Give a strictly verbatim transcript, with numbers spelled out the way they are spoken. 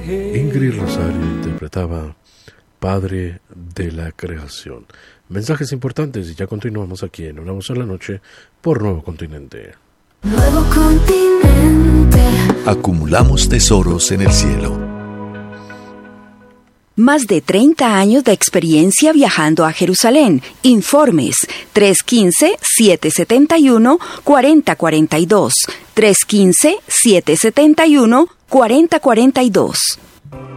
Ingrid Rosario interpretaba Padre de la Creación. Mensajes importantes y ya continuamos aquí en Una Voz en la Noche por Nuevo Continente. Nuevo Continente. Acumulamos tesoros en el cielo. Más de treinta años de experiencia viajando a Jerusalén. Informes tres uno cinco, siete siete uno, cuatro cero cuatro dos. tres uno cinco, siete siete uno, cuatro cero cuatro dos.